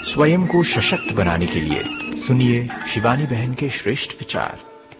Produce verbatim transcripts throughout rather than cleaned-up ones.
स्वयं को सशक्त बनाने के लिए सुनिए शिवानी बहन के श्रेष्ठ विचार।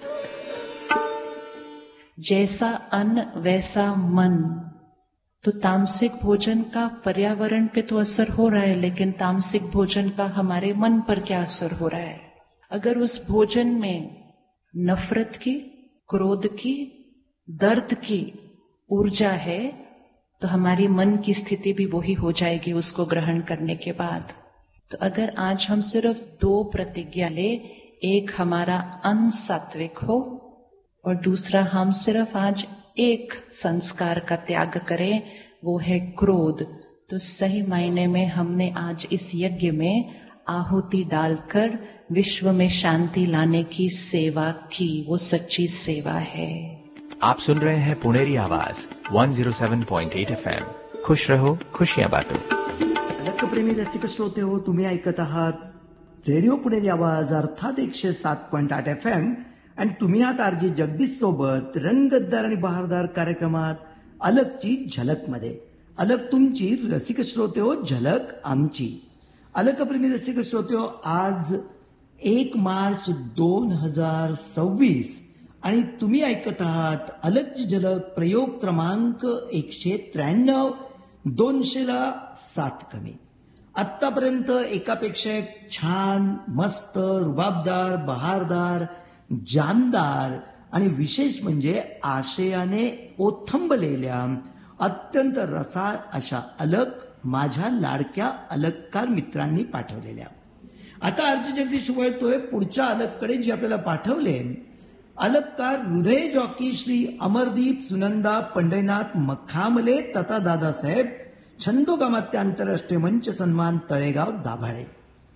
जैसा अन्न वैसा मन। तो तामसिक भोजन का पर्यावरण पे तो असर हो रहा है, लेकिन तामसिक भोजन का हमारे मन पर क्या असर हो रहा है? अगर उस भोजन में नफरत की, क्रोध की, दर्द की ऊर्जा है तो हमारी मन की स्थिति भी वही हो जाएगी उसको ग्रहण करने के बाद। तो अगर आज हम सिर्फ दो प्रतिज्ञा ले, एक हमारा अन्न सात्विक हो और दूसरा हम सिर्फ आज एक संस्कार का त्याग करें, वो है क्रोध, तो सही मायने में हमने आज इस यज्ञ में आहुति डालकर विश्व में शांति लाने की सेवा की। वो सच्ची सेवा है। आप सुन रहे हैं पुणेरी आवाज एक सौ सात पॉइंट आठ एफ एम। खुश रहो, खुशियां बांटो। अलकप्रेमी रसिक श्रोते हो, तुम्ही ऐकत आहात रेडिओ पुणेरी आवाज अर्थात एकशे सात पॉइंट आठ एफ एम आणि तुम्ही आहात आरजी जगदीश सोबत रंगतदार आणि बहारदार कार्यक्रमात अलकची झलक मध्ये। अलक तुमची रसिक श्रोते हो, झलक आमची। अलकप्रेमी रसिक श्रोते हो, आज एक मार्च दोन हजार सव्वीस आणि तुम्ही ऐकत आहात अलकची झलक प्रयोग क्रमांक एकशे त्र्याण्णव दोनशेला सात कमी। आतापर्यंत एकापेक्षा एक छान, मस्त, रुबाबदार, बहारदार, जानदार आणि विशेष म्हणजे आशयाने ओथंबलेल्या अत्यंत रसाळ अशा अलक माझ्या लाडक्या अलककार मित्रांनी पाठवलेल्या। आता आरजी जगदीश वळतोय पुढच्या अलककडे जी आपल्याला पाठवले। अलककार हृदय जॉकी श्री अमरदीप सुनंदा पंढरीनाथ मखामले तथा दादासाहेब छंदोगामात्य आंतरराष्ट्रीय मंच सन्मान तळेगाव दाभाडे।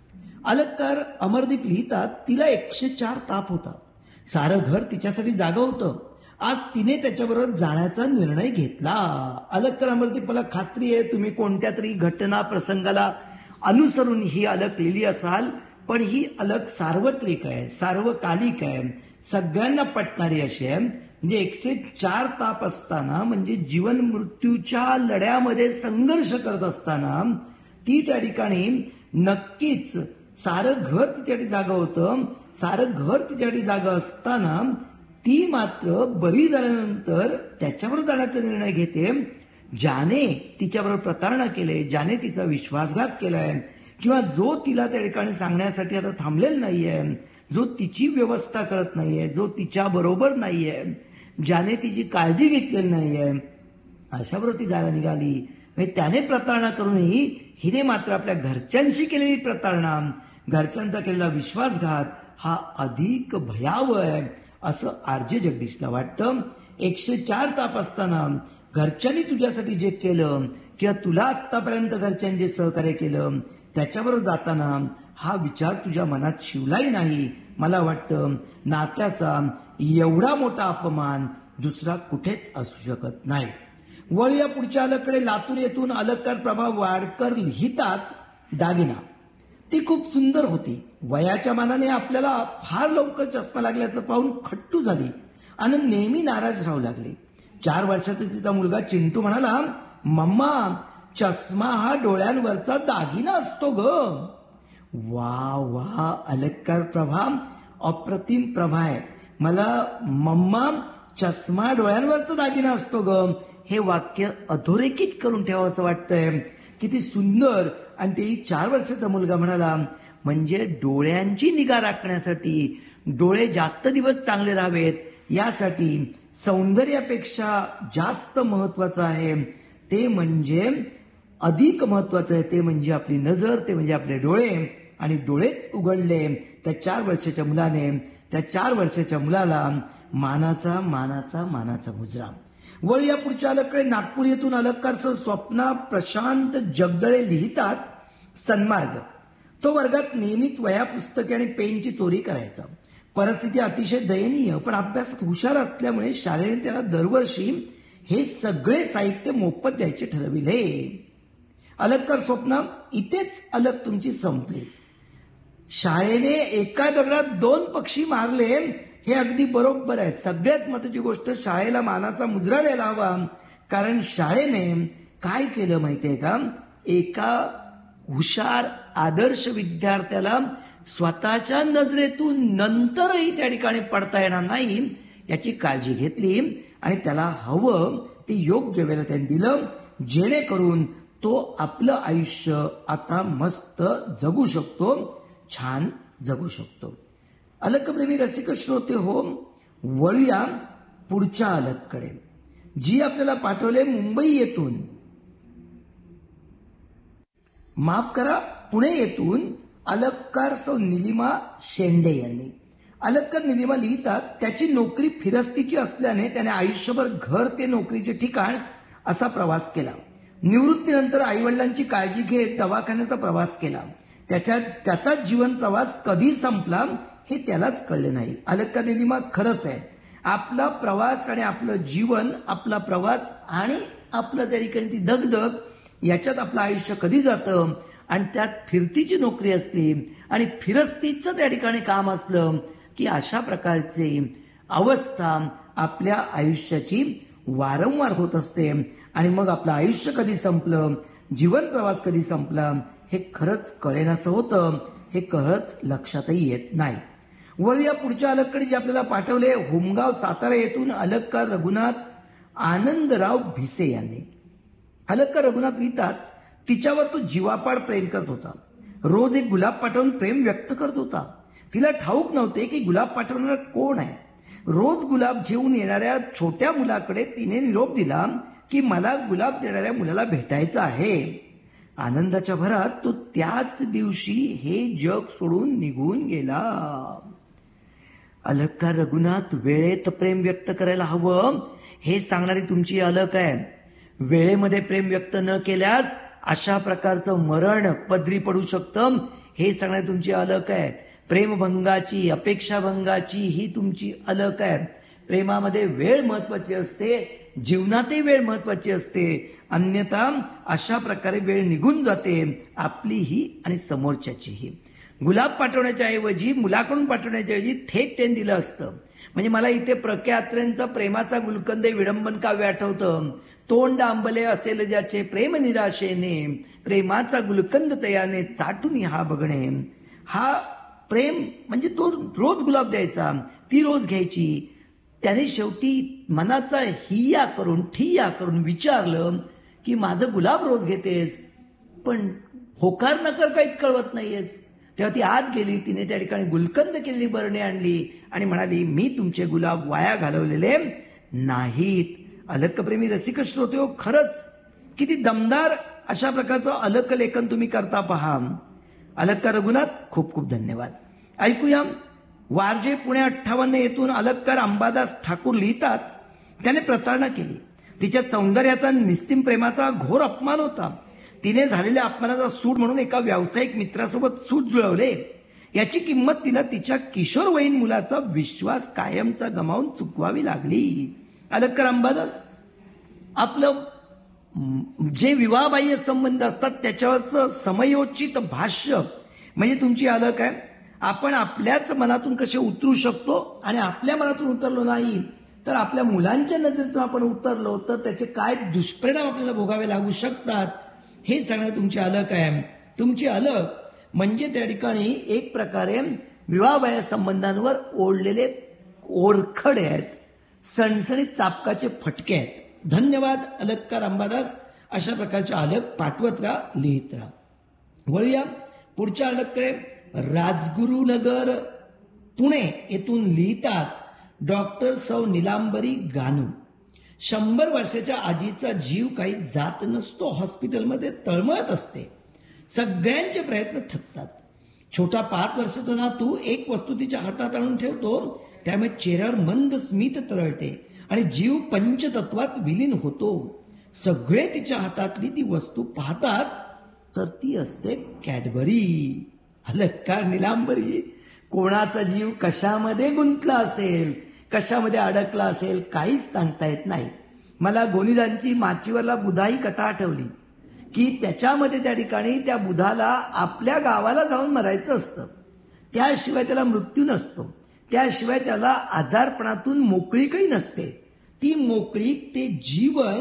अलककार अमरदीप लिहितात, तिला एकशे चार ताप होता, सारं घर तिच्यासाठी जागा होतं। आज तिने त्याच्याबरोबर जाण्याचा निर्णय घेतला। अलककार अमरदीप, मला खात्री आहे तुम्ही कोणत्या तरी घटना प्रसंगाला अनुसरून ही अलक लिहिली असाल, पण ही अलक सार्वत्रिक आहे, सार्वकालिक आहे, सगळ्यांना पटणारी अशी आहे। म्हणजे एकशे चार ताप असताना, म्हणजे जीवन मृत्यूच्या लढ्यामध्ये संघर्ष करत असताना ती त्या ठिकाणी नक्कीच सारं घर तिच्यासाठी जागा होतं। सारं घर तिच्यासाठी जागा असताना ती मात्र बरी झाल्यानंतर त्याच्यावर जाण्याचा निर्णय घेते, ज्याने तिच्याबरोबर प्रतारणा केले, ज्याने तिचा विश्वासघात केलाय, किंवा जो तिला त्या ठिकाणी सांगण्यासाठी आता थांबलेला नाहीये, जो तिची व्यवस्था करत नाहीये, जो तिच्या बरोबर नाहीये, ज्याने तिची काळजी घेतलेली नाहीये, अशाबरोबर ती जायला निघाली। म्हणजे त्याने प्रतारणा करूनही हिने मात्र आपल्या घरच्यांशी केलेली प्रतारणा, घरच्यांचा केलेला विश्वासघात हा अधिक भयावह आहे असं आरजे जगदीशला वाटतं। एकशे चार ताप असताना घरच्यांनी तुझ्यासाठी जे केलं, किंवा तुला आतापर्यंत घरच्यांनी जे सहकार्य केलं, त्याच्याबरोबर जाताना हा विचार तुझ्या मनात शिवलाही नाही। मला वाटतं नात्याचा एवढा मोठा अपमान दुसरा कुठेच असू शकत नाही। वळूया पुढच्या अलककडे। लातूर येथून अलककार प्रभा वाडकर लिहितात, दागिना ती खूप सुंदर होती। वयाच्या मानाने आपल्याला फार लवकर चष्मा लागल्याचं पाहून खट्टू झाली आणि नेहमी नाराज राहू लागली। चार वर्षाचा तिचा मुलगा चिंटू म्हणाला, मम्मा चष्मा हा डोळ्यांवरचा दागिना असतो ग। वा वा अलककार प्रभा, अप्रतिम प्रभा आहे। मला मम्मा चष्मा डोळ्यांवरचा दागिना असतो ग हे वाक्य अधोरेखित करून ठेवावं वाटतंय। किती सुंदर। आणि ते चार वर्षाचा मुलगा म्हणाला, म्हणजे डोळ्यांची निगा राखण्यासाठी, डोळे जास्त दिवस चांगले राहावेत यासाठी सौंदर्यापेक्षा जास्त महत्वाचं आहे ते म्हणजे, अधिक महत्वाचं आहे ते म्हणजे आपली नजर, ते म्हणजे आपले डोळे। आणि डोळेच उघडले त्या चार वर्षाच्या मुलाने, त्या चार वर्षाच्या मुलाला मानाचा मानाचा मानाचा मुजरा। वळ या पुढच्या अलककडे। नागपूर येथून अलककार स्वप्ना प्रशांत जगदळे लिहितात, सन्मार्ग तो वर्गात नेहमीच वह्या, पुस्तके आणि पेनची चोरी करायचा। परिस्थिती अतिशय दयनीय, पण अभ्यासात हुशार असल्यामुळे शाळेने त्याला दरवर्षी हे सगळे साहित्य मोफत द्यायचे ठरविले। अलककार स्वप्ना, इथेच अलक तुमची संपली। शाळेने एका दगडात दोन पक्षी मारले हे अगदी बरोबर आहे। सगळ्यात महत्त्वाची गोष्ट, शाळेला मानाचा मुजरा द्यायला हवा, कारण शाळेने काय केलं माहितीये का, एका हुशार आदर्श विद्यार्थ्याला स्वतःच्या नजरेतून नंतरही त्या ठिकाणी पडता येणार नाही याची काळजी घेतली आणि त्याला हवं ते योग्य वेळेला त्यांनी दिलं, जेणेकरून तो आपलं आयुष्य आता मस्त जगू शकतो, छान जगू शकतो. अलकप्रेमी रसिक श्रोते हो, वळूया पुढच्या अलककडे, जी आपल्याला पाठवले मुंबई येथून, माफ करा पुणे येथून अलककार सौ निलिमा शेंडे यांनी. अलककार निलिमा लिहितात, त्याची नोकरी फिरस्तीची असल्याने त्याने आयुष्यभर घर ते नोकरीचे ठिकाण असा प्रवास केला. निवृत्तीनंतर आईवडिलांची काळजी घेत दवाखान्याचा प्रवास केला. त्याच्या त्याचा जीवन प्रवास कधी संपला हे त्यालाच कळले नाही. अलककार निलिमा खरंच आहे, आपला प्रवास आणि आपलं जीवन, आपला प्रवास आणि आपलं त्या ठिकाणी ती दगदग याच्यात आपलं आयुष्य कधी जातं आणि त्यात फिरतीची नोकरी असली आणि फिरस्तीचं त्या ठिकाणी काम असलं की अशा प्रकारची अवस्था आपल्या आयुष्याची वारंवार होत असते आणि मग आपलं आयुष्य कधी संपलं, जीवन प्रवास कधी संपला हे खरंच कळेनासं होतं, हे खरंच लक्षातही येत नाही. वळूया पुढच्या अलककडे, जे आपल्याला पाठवले होमगाव सातारा येथून अलककार रघुनाथ आनंदराव भिसे यांनी. अलककार रघुनाथ लिहितात, तिच्यावर तो जीवापाड प्रेम करत होता. रोज एक गुलाब पाठवून प्रेम व्यक्त करत होता. तिला ठाऊक नव्हते की गुलाब पाठवणारा कोण आहे. रोज गुलाब घेऊन येणाऱ्या छोट्या मुलाकडे तिने निरोप दिला की मला गुलाब देणाऱ्या मुलाला भेटायचं आहे. आनंदाच्या भरात तो त्याच दिवशी हे जग सोडून निघून गेला. अलककार रघुनाथ वेळेत प्रेम व्यक्त करायला हवं हे सांगणारी तुमची अलक आहे. वेळेमध्ये प्रेम व्यक्त न केल्यास अशा प्रकारचं मरण पदरी पडू शकतं हे सांगणारी तुमची अलक आहे. प्रेमभंगाची, अपेक्षाभंगाची ही तुमची अलक आहे. प्रेमामध्ये वेळ महत्वाची असते, जीवनातही वेळ महत्वाची असते, अन्यथा अशा प्रकारे वेळ निघून जाते, आपलीही आणि समोरच्याचीही. गुलाब पाठवण्याच्या ऐवजी, मुलाकडून पाठवण्याच्या ऐवजी थेट त्यांनी दिलं असतं. म्हणजे मला इथे प्र के अत्रेंचा प्रेमाचा गुलकंद विडंबन काव्य आठवतं. तोंड आंबले असेल ज्याचे प्रेम निराशेने, प्रेमाचा गुलकंद तयाने चाटून हा बघणे. हा प्रेम म्हणजे तो रोज गुलाब द्यायचा, ती रोज घ्यायची. त्याने शेवटी मनाचा हिया करून ठिया करून विचारलं की माझं गुलाब रोज घेतेस पण होकार नकर काहीच कळवत नाहीयेस. तेव्हा ती आत गेली, तिने त्या ठिकाणी गुलकंद केलेली बरणी आणली आणि म्हणाली, मी तुमचे गुलाब वाया घालवलेले नाहीत. अलकप्रेमी रसिक श्रोते हो, खरंच किती दमदार अशा प्रकारचं अलक लेखन तुम्ही करता पहा. अलककार रघुनाथ खूप खूप धन्यवाद. ऐकूया वारजे पुणे अठ्ठावन्न येथून अलककार अंबादास ठाकूर लिहितात, त्याने प्रतारणा केली. तिच्या सौंदर्याचा, निस्सीम प्रेमाचा घोर अपमान होता. तिने झालेल्या अपमानाचा सूड म्हणून एका व्यावसायिक मित्रासोबत सूड जुळवले. याची किंमत तिला तिच्या किशोरवयीन मुलाचा विश्वास कायमचा गमावून चुकवावी लागली. अलककार अंबादास आपलं जे विवाहबाह्य संबंध असतात त्याच्यावरचं समयोचित भाष्य म्हणजे तुमची अलक आहे. आपण आपल्याच मनातून कसे उतरू शकतो आणि आपल्या मनातून उतरलो नाही तर आपल्या मुलांच्या नजरेतून आपण उतरलो तर त्याचे काय दुष्परिणाम आपल्याला भोगावे लागू शकतात हे सांगणं तुमची अलक आहे. तुमची अलक म्हणजे त्या ठिकाणी एक प्रकारे विवाहबाह्य संबंधांवर ओढलेले ओरखडे आहेत, सणसणीत चापकाचे फटके आहेत. धन्यवाद अलककार अंबादास. अशा प्रकारचे अलक पाठवत राहा, लिहित राहा. वळूया पुढच्या अलककडे. राजगुरुनगर पुणे येथून लिहितात डॉक्टर सौ निलांबरी गानू. शंभर वर्षाच्या आजीचा जीव काही जात नसतो. हॉस्पिटलमध्ये तळमळत असते. सगळ्यांचे प्रयत्न थकतात. छोटा पाच वर्षाचा नातू एक वस्तू तिच्या हातात आणून ठेवतो, त्यामुळे चेहऱ्यावर मंद स्मित तरळते आणि जीव पंचतत्वात विलीन होतो. सगळे तिच्या हातातली ती वस्तू पाहतात तर ती असते कॅडबरी. अलककार निलांबरी, कोणाचा जीव कशामध्ये गुंतला असेल, कशामध्ये अडकला असेल काहीच सांगता येत नाही. मला गोनीदांची माचीवरला बुधा ही कथा आठवली की त्याच्यामध्ये त्या ठिकाणी त्या बुधाला आपल्या गावाला जाऊन मरायचं असतं, त्याशिवाय त्याला मृत्यू नसतो, त्याशिवाय त्याला आजारपणातून मोकळीकही नसते. ती मोकळीक, ते जीवन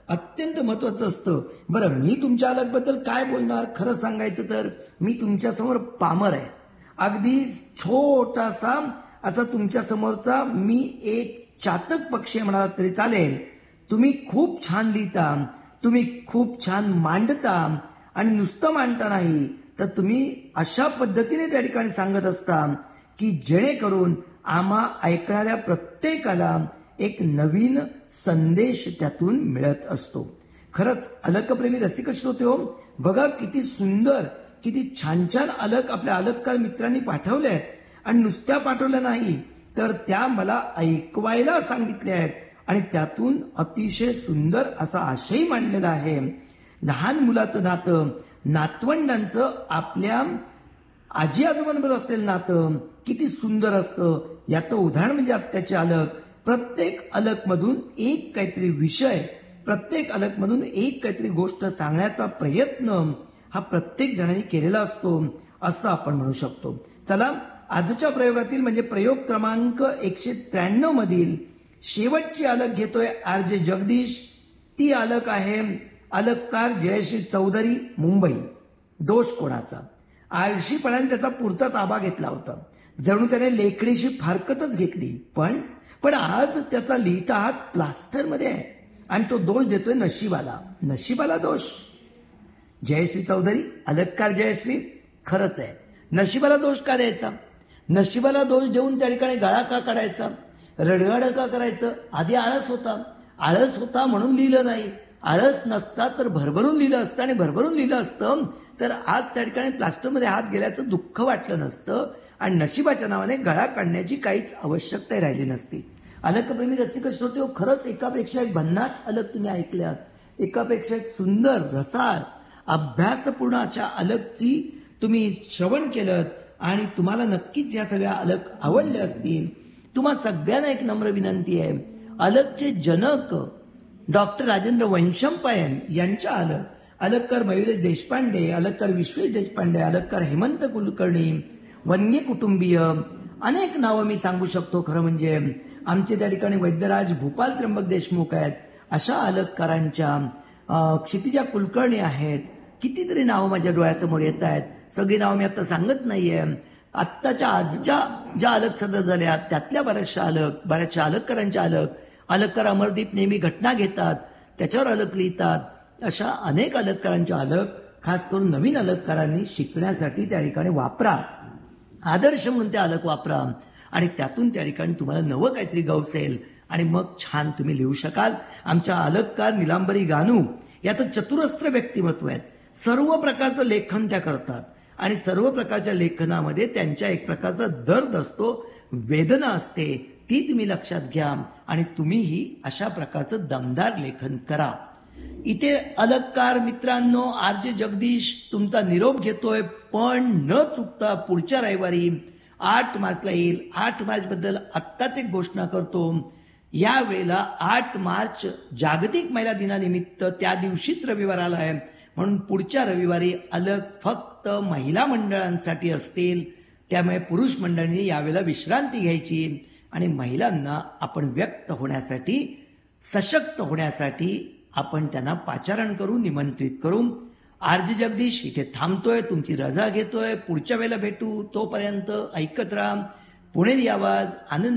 अत्यंत महत्वाचं असतं. बरं, मी तुमच्या अलगबद्दल काय बोलणार? खरं सांगायचं तर मी तुमच्यासमोर पामर आहे. अगदी छोटासा असा तुमच्या समोरचा मी एक चातक पक्षी म्हणाला तरी चालेल. तुम्ही खूप छान लिहिता, तुम्ही खूप छान मांडता आणि नुसतं मांडता नाही तर तुम्ही अशा पद्धतीने त्या ठिकाणी सांगत असता की जेणेकरून आम्हा ऐकणाऱ्या प्रत्येकाला एक नवीन संदेश त्यातून मिळत असतो. खरंच अलकप्रेमी रसिक श्रोते हो, बघा किती सुंदर, किती छान छान अलक आपल्या अलककार मित्रांनी पाठवल्या आहेत. आणि नुसत्या पाठवल्या नाही तर त्या मला ऐकवायला सांगितल्या आहेत आणि त्यातून अतिशय सुंदर असा आशय मांडलेला आहे. लहान मुलाचं नातं, नातवंडांचं आपल्या आजी आजोबांबरोबर असलेलं नातं किती सुंदर असतं याचं उदाहरण म्हणजे आत्ताचे अलक. प्रत्येक अलकमधून एक काहीतरी विषय, प्रत्येक अलकमधून एक काहीतरी गोष्ट सांगण्याचा प्रयत्न हा प्रत्येक जणांनी केलेला असतो असं आपण म्हणू शकतो. चला, आजच्या प्रयोगातील म्हणजे प्रयोग क्रमांक एकशे त्र्याण्णव मधील शेवटची अलक घेतोय आर जे जगदीश. ती अलक आहे अलककार जयश्री चौधरी, मुंबई. दोष कोणाचा? आळशीपणाने त्याचा पुरता ताबा घेतला होता, जणू त्याने लेखणीशी फारकतच घेतली. पण पण आज त्याचा लिहिता हात प्लास्टर मध्ये आहे आणि तो दोष देतोय नशिबाला. नशिबाला दोष? जयश्री चौधरी, अलककार जयश्री, खरंच आहे. नशिबाला दोष का द्यायचा? नशिबाला दोष देऊन त्या ठिकाणी गळा का काढायचा? रडगाड का करायचं? आधी आळस होता, आळस होता म्हणून लिहिलं नाही. आळस नसता तर भरभरून लिहिलं असतं आणि भरभरून लिहिलं असतं तर आज त्या ठिकाणी प्लास्टरमध्ये हात गेल्याचं दुःख वाटलं नसतं आणि नशिबाच्या नावाने गळा काढण्याची काहीच आवश्यकता राहिली नसती. अलकप्रेमी रसिक श्रोते हो, खरंच एकापेक्षा एक भन्नाट अलक तुम्ही ऐकल्यात. एकापेक्षा एक सुंदर, रसाळ, अभ्यासपूर्ण अशा अलकची तुम्ही श्रवण केलं आणि तुम्हाला नक्कीच या सगळ्या अलक आवडल्या असतील. तुम्हा सगळ्यांना एक नम्र विनंती आहे, अलकचे जनक डॉक्टर राजेंद्र वंशमपायन यांच्या अलक, अलककार मयुरेश देशपांडे, अलककार विश्वेश देशपांडे, अलककार हेमंत कुलकर्णी, वनगे कुटुंबीय, अनेक नावं मी सांगू शकतो. खरं म्हणजे आमचे त्या ठिकाणी वैद्यराज भूपाल त्र्यंबक देशमुख आहेत. अशा अलककारांच्या, क्षितिजा कुलकर्णी आहेत, कितीतरी नावं माझ्या डोळ्यासमोर येत आहेत. सगळी नावं मी आता सांगत नाहीये. आत्ताच्या आजच्या ज्या अलक सदर झाल्या त्यातल्या बऱ्याचशा अलक, बऱ्याचशा अलककारांच्या अलक, अलककार अमरदीप नेहमी घटना घेतात, त्याच्यावर अलक लिहितात. अशा अनेक अलककारांच्या अलक खास करून नवीन अलककारांनी शिकण्यासाठी त्या ठिकाणी वापरा. आदर्श म्हणून त्या अलक वापरा आणि त्यातून त्या ठिकाणी तुम्हाला नवं काहीतरी गवसेल आणि मग छान तुम्ही लिहू शकाल. आमच्या अलककार निलांबरी गानू या तर चतुरस्त्र व्यक्तिमत्व आहेत. सर्व प्रकारचं लेखन त्या करतात आणि सर्व प्रकारच्या लेखनामध्ये त्यांच्या एक प्रकारचा दर्द असतो, वेदना असते, ती तुम्ही लक्षात घ्या आणि तुम्हीही अशा प्रकारचं दमदार लेखन करा. इथे अलककार मित्रांनो, आर जे जगदीश तुमचा निरोप घेतोय. पण न चुकता पुढच्या रविवारी आठ मार्चला येईल. आठ मार्च बद्दल आत्ताच एक घोषणा करतो. यावेळेला आठ मार्च जागतिक महिला दिनानिमित्त त्या दिवशीच रविवार आला आहे म्हणून पुढच्या रविवारी अलक फक्त महिला मंडळांसाठी असतील. त्यामुळे पुरुष मंडळींनी यावेळेला विश्रांती घ्यायची आणि महिलांना आपण व्यक्त होण्यासाठी, सशक्त होण्यासाठी आपण त्यांना पाचारण करू, निमंत्रित करू. आरजी जगदीश इथे थांबतोय, तुमची रजा घेतोय. पुढच्या वेळेला भेटू. तोपर्यंत ऐकत राहा पुणेरी आवाज, आनंद